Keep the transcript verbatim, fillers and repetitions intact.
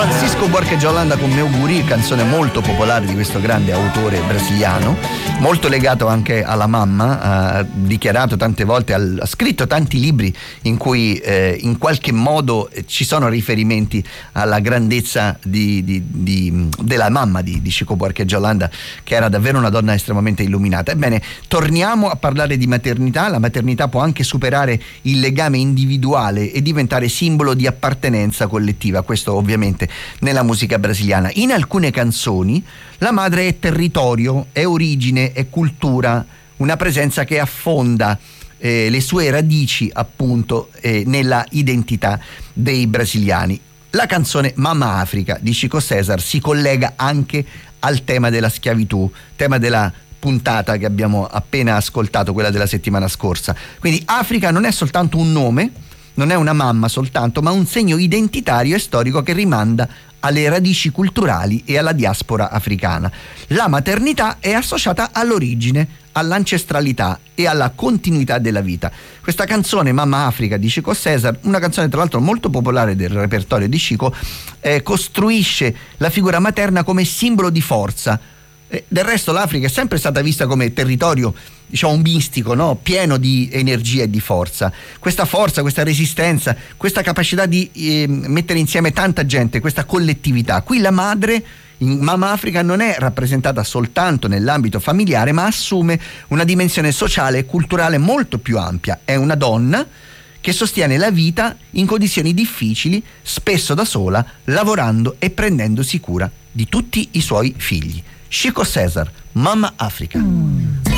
Francisco Buarque de Holanda con Meu Guri, canzone molto popolare di questo grande autore brasiliano, molto legato anche alla mamma, ha dichiarato tante volte, ha scritto tanti libri in cui eh, in qualche modo ci sono riferimenti alla grandezza di, di, di, della mamma di, di Chico Buarque de Holanda, che era davvero una donna estremamente illuminata. Ebbene, torniamo a parlare di maternità. La maternità può anche superare il legame individuale e diventare simbolo di appartenenza collettiva, questo ovviamente nella musica brasiliana. In alcune canzoni la madre è territorio, è origine, è cultura, una presenza che affonda eh, le sue radici appunto eh, nella identità dei brasiliani. La canzone Mamma Africa di Chico César si collega anche al tema della schiavitù, tema della puntata che abbiamo appena ascoltato, quella della settimana scorsa. Quindi Africa non è soltanto un nome, non è una mamma soltanto, ma un segno identitario e storico che rimanda alle radici culturali e alla diaspora africana. La maternità è associata all'origine, all'ancestralità e alla continuità della vita. Questa canzone Mamma Africa di Chico César, una canzone tra l'altro molto popolare del repertorio di Chico, eh, costruisce la figura materna come simbolo di forza. Eh, del resto l'Africa è sempre stata vista come territorio, diciamo, mistico, no? Pieno di energia e di forza. Questa forza, questa resistenza, questa capacità di eh, mettere insieme tanta gente, questa collettività. Qui la madre in Mamma Africa non è rappresentata soltanto nell'ambito familiare, ma assume una dimensione sociale e culturale molto più ampia. È una donna che sostiene la vita in condizioni difficili, spesso da sola, lavorando e prendendosi cura di tutti i suoi figli. Chico César, Mamma Africa. Mm.